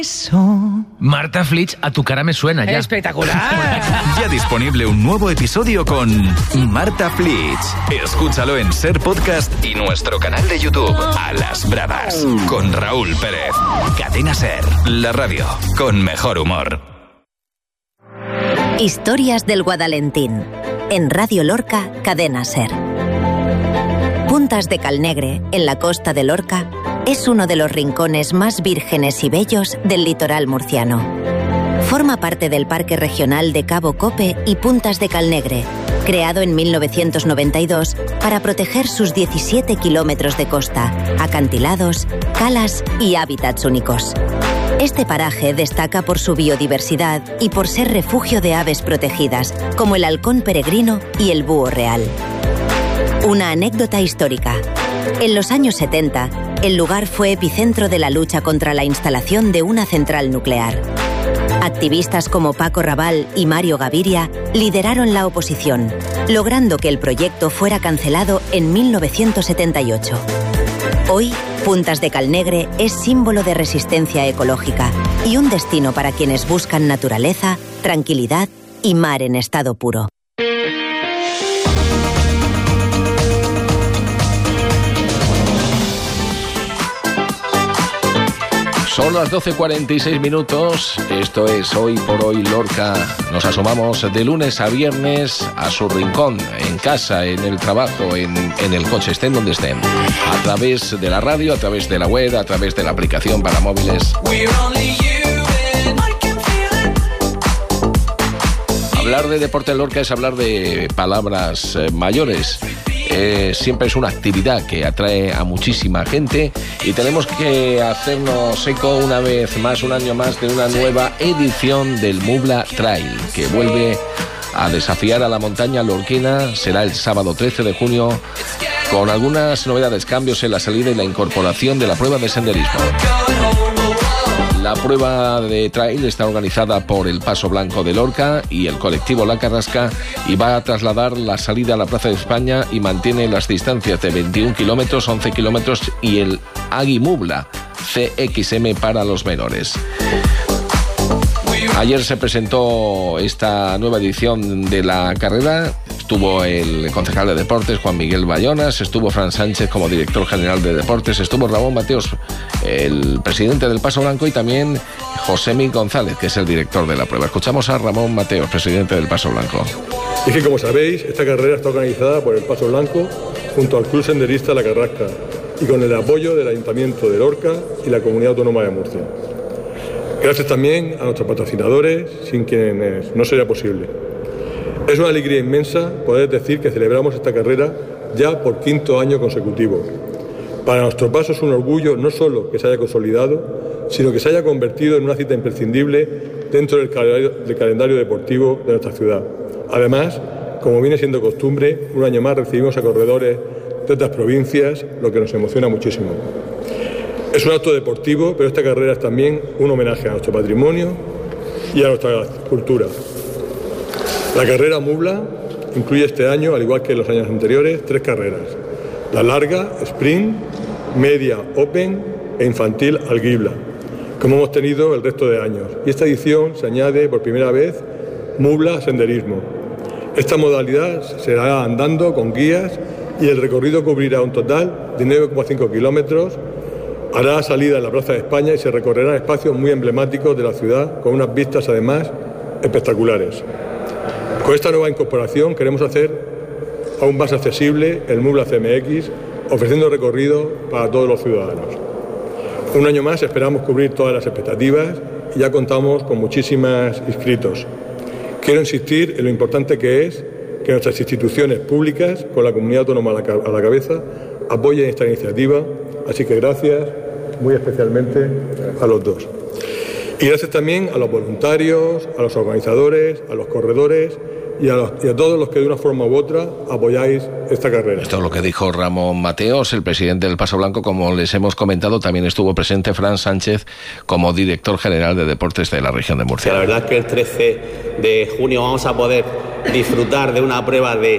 Marta Flitch, a tu cara me suena ya. ¡Espectacular! Ya disponible un nuevo episodio con Marta Flitch. Escúchalo en Ser Podcast y nuestro canal de YouTube, A las Bravas, con Raúl Pérez. Cadena Ser, la radio con mejor humor. Historias del Guadalentín. En Radio Lorca, Cadena Ser. Puntas de Calnegre, en la costa de Lorca, es uno de los rincones más vírgenes y bellos del litoral murciano. Forma parte del Parque Regional de Cabo Cope y Puntas de Calnegre, creado en 1992 para proteger sus 17 kilómetros de costa, acantilados, calas y hábitats únicos. Este paraje destaca por su biodiversidad y por ser refugio de aves protegidas, como el halcón peregrino y el búho real. Una anécdota histórica. En los años 70, el lugar fue epicentro de la lucha contra la instalación de una central nuclear. Activistas como Paco Raval y Mario Gaviria lideraron la oposición, logrando que el proyecto fuera cancelado en 1978. Hoy, Puntas de Calnegre es símbolo de resistencia ecológica y un destino para quienes buscan naturaleza, tranquilidad y mar en estado puro. Son las 12:46. Esto es Hoy por Hoy Lorca. Nos asomamos de lunes a viernes a su rincón, en casa, en el trabajo, en el coche, estén donde estén. A través de la radio, a través de la web, a través de la aplicación para móviles. Hablar de deporte en Lorca es hablar de palabras mayores. Siempre es una actividad que atrae a muchísima gente y tenemos que hacernos eco una vez más, un año más, de una nueva edición del Mubla Trail, que vuelve a desafiar a la montaña lorquina. Será el sábado 13 de junio, con algunas novedades, cambios en la salida y la incorporación de la prueba de senderismo. La prueba de trail está organizada por el Paso Blanco de Lorca y el colectivo La Carrasca y va a trasladar la salida a la Plaza de España y mantiene las distancias de 21 kilómetros, 11 kilómetros y el Agui Mubla CXM para los menores. Ayer se presentó esta nueva edición de la carrera. Estuvo el concejal de Deportes, Juan Miguel Bayonas, estuvo Fran Sánchez como director general de Deportes, estuvo Ramón Mateos, el presidente del Paso Blanco, y también Josémi González, que es el director de la prueba. Escuchamos a Ramón Mateos, presidente del Paso Blanco. Y que, como sabéis, esta carrera está organizada por el Paso Blanco junto al Club Senderista La Carrasca y con el apoyo del Ayuntamiento de Lorca y la Comunidad Autónoma de Murcia. Gracias también a nuestros patrocinadores, sin quienes no sería posible. Es una alegría inmensa poder decir que celebramos esta carrera ya por 5º año consecutivo. Para nuestro Paso es un orgullo no solo que se haya consolidado, sino que se haya convertido en una cita imprescindible dentro del calendario deportivo de nuestra ciudad. Además, como viene siendo costumbre, un año más recibimos a corredores de otras provincias, lo que nos emociona muchísimo. Es un acto deportivo, pero esta carrera es también un homenaje a nuestro patrimonio y a nuestra cultura. La carrera Mubla incluye este año, al igual que en los años anteriores, 3 carreras: la larga, sprint, media, open e infantil Alguibla, como hemos tenido el resto de años. Y esta edición se añade por primera vez Mubla Senderismo. Esta modalidad será andando con guías y el recorrido cubrirá un total de 9,5 kilómetros. Hará salida en la Plaza de España y se recorrerán espacios muy emblemáticos de la ciudad con unas vistas además espectaculares. Con esta nueva incorporación queremos hacer aún más accesible el Mubla CMX, ofreciendo recorrido para todos los ciudadanos. Un año más esperamos cubrir todas las expectativas y ya contamos con muchísimos inscritos. Quiero insistir en lo importante que es que nuestras instituciones públicas, con la Comunidad Autónoma a la cabeza, apoyen esta iniciativa, así que gracias muy especialmente a los dos. Y gracias también a los voluntarios, a los organizadores, a los corredores y a todos los que de una forma u otra apoyáis esta carrera. Esto es lo que dijo Ramón Mateos, el presidente del Paso Blanco. Como les hemos comentado, también estuvo presente Fran Sánchez como director general de Deportes de la región de Murcia. La verdad es que el 13 de junio vamos a poder disfrutar de una prueba de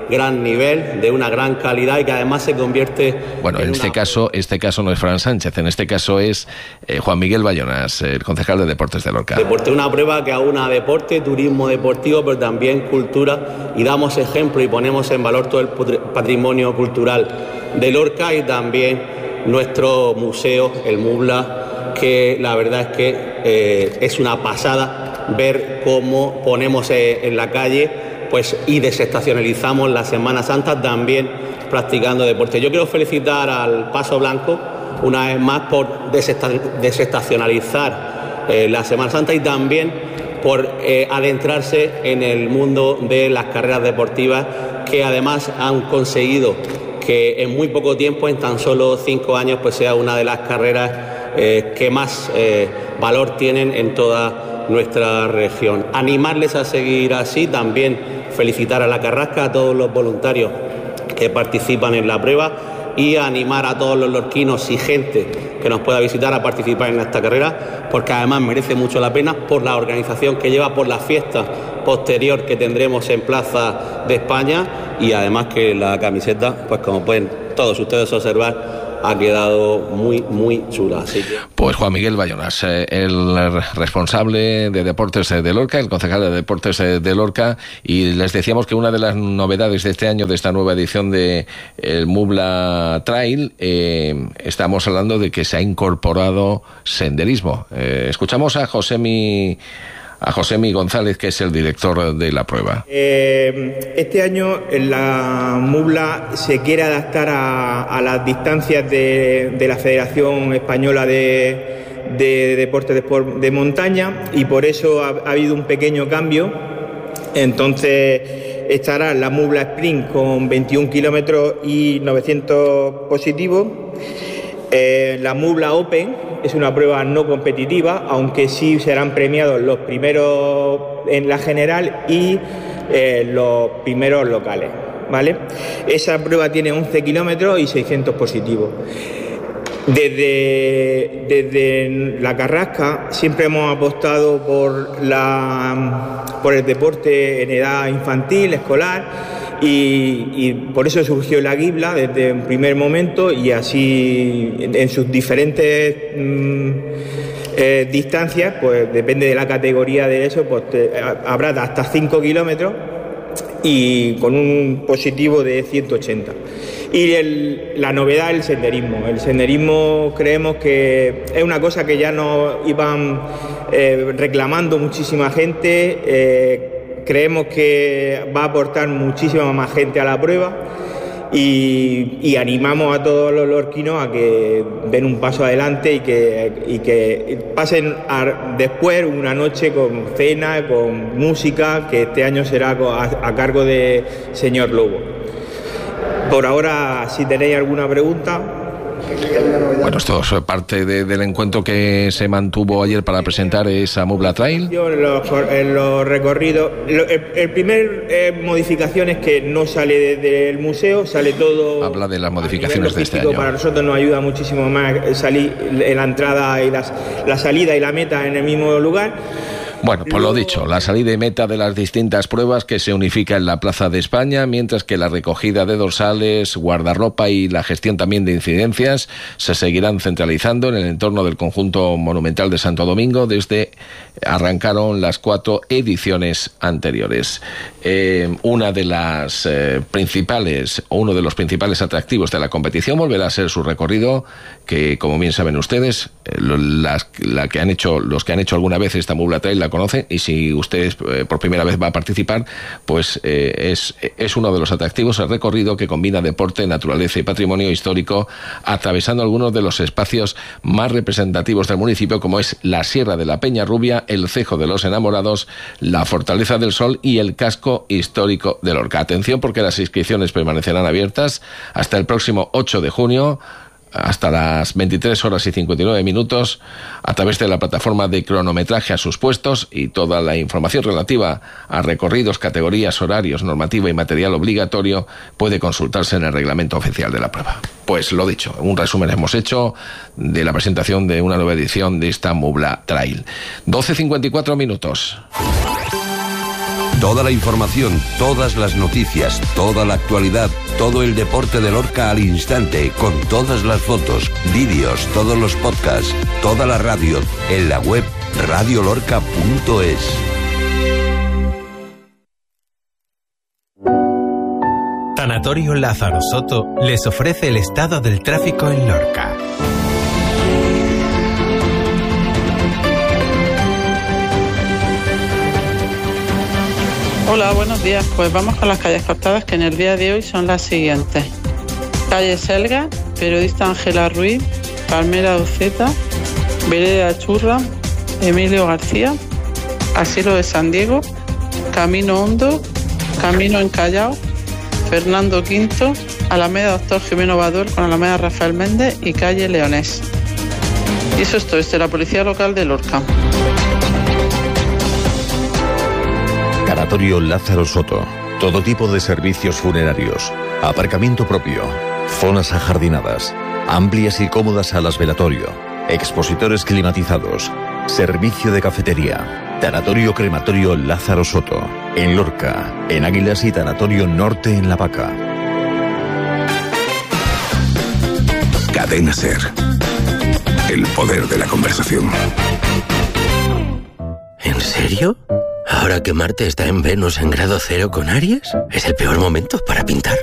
gran nivel, de una gran calidad y que además se convierte... Bueno, en este caso no es Fran Sánchez, en este caso es Juan Miguel Bayonas, el concejal de Deportes de Lorca. Deporte, una prueba que aúna deporte, turismo deportivo, pero también cultura, y damos ejemplo y ponemos en valor todo el patrimonio cultural de Lorca y también nuestro museo, el Mubla, que la verdad es que es una pasada ver cómo ponemos en la calle pues y desestacionalizamos la Semana Santa también practicando deporte. Yo quiero felicitar al Paso Blanco una vez más por desestacionalizar la Semana Santa y también por adentrarse en el mundo de las carreras deportivas, que además han conseguido que en muy poco tiempo, en tan solo 5 años, pues sea una de las carreras que más valor tienen en toda nuestra región. Animarles a seguir así, también felicitar a la Carrasca, a todos los voluntarios que participan en la prueba y animar a todos los lorquinos y gente que nos pueda visitar a participar en esta carrera, porque además merece mucho la pena por la organización que lleva, por la fiesta posterior que tendremos en Plaza de España y además que la camiseta, pues como pueden todos ustedes observar, ha quedado muy, muy chula. Así que... Pues Juan Miguel Bayonas, el responsable de Deportes de Lorca, el concejal de Deportes de Lorca, y les decíamos que una de las novedades de este año, de esta nueva edición de el Mubla Trail, estamos hablando de que se ha incorporado senderismo. Escuchamos a Josemi González, que es el director de la prueba. Este año la Mubla se quiere adaptar a las distancias de la Federación Española de Deportes de Montaña, y por eso ha habido un pequeño cambio. Entonces estará la Mubla Sprint con 21 kilómetros y 900 positivos. La Mubla Open es una prueba no competitiva, aunque sí serán premiados los primeros en la general y los primeros locales, ¿vale? Esa prueba tiene 11 kilómetros y 600 positivos. Desde la Carrasca siempre hemos apostado por el deporte en edad infantil, escolar, y por eso surgió la Guibla desde un primer momento, y así en sus diferentes distancias, pues depende de la categoría de eso, pues habrá hasta 5 kilómetros y con un positivo de 180. Y la novedad es el senderismo. El senderismo creemos que es una cosa que ya nos iban reclamando muchísima gente. Creemos que va a aportar muchísima más gente a la prueba y animamos a todos los lorquinos a que den un paso adelante y que pasen después una noche con cena, con música, que este año será a cargo de Señor Lobo. Por ahora, si tenéis alguna pregunta... Bueno, esto es parte del encuentro que se mantuvo ayer para presentar esa Mubla Trail. En los recorridos, el primer modificación es que no sale desde el museo, sale todo. Habla de las modificaciones de este año. Para nosotros nos ayuda muchísimo más salir en la entrada y la salida y la meta en el mismo lugar. Bueno, pues lo dicho, la salida y meta de las distintas pruebas que se unifica en la Plaza de España, mientras que la recogida de dorsales, guardarropa y la gestión también de incidencias se seguirán centralizando en el entorno del conjunto monumental de Santo Domingo desde arrancaron las 4 ediciones anteriores. Uno de los principales atractivos de la competición volverá a ser su recorrido, que como bien saben ustedes, los que han hecho alguna vez esta Mubla Trail la conocen, y si ustedes por primera vez va a participar, pues es uno de los atractivos, el recorrido que combina deporte, naturaleza y patrimonio histórico, atravesando algunos de los espacios más representativos del municipio, como es la Sierra de la Peña Rubia, el Cejo de los Enamorados, la Fortaleza del Sol y el casco histórico de Lorca. Atención, porque las inscripciones permanecerán abiertas hasta el próximo 8 de junio, hasta las 23 horas y 59 minutos, a través de la plataforma de cronometraje a sus puestos, y toda la información relativa a recorridos, categorías, horarios, normativa y material obligatorio puede consultarse en el reglamento oficial de la prueba. Pues lo dicho, un resumen hemos hecho de la presentación de una nueva edición de esta Mubla Trail. 12:54 minutos. Toda la información, todas las noticias, toda la actualidad, todo el deporte de Lorca al instante, con todas las fotos, vídeos, todos los podcasts, toda la radio, en la web radiolorca.es. Tanatorio Lázaro Soto les ofrece el estado del tráfico en Lorca. Hola, buenos días. Pues vamos con las calles cortadas, que en el día de hoy son las siguientes. Calle Selga, Periodista Ángela Ruiz, Palmera Uceta, Vereda Churra, Emilio García, Asilo de San Diego, Camino Hondo, Camino Encallao, Fernando V, Alameda Doctor Jimeno Bador con Alameda Rafael Méndez y Calle Leonés. Y eso es todo, desde la Policía Local de Lorca. Tanatorio Lázaro Soto. Todo tipo de servicios funerarios. Aparcamiento propio. Zonas ajardinadas. Amplias y cómodas salas velatorio. Expositores climatizados. Servicio de cafetería. Tanatorio Crematorio Lázaro Soto. En Lorca, en Águilas y Tanatorio Norte en La Vaca. Cadena SER. El poder de la conversación. ¿En serio? ¿Ahora que Marte está en Venus en grado 0 con Aries? ¿Es el peor momento para pintar?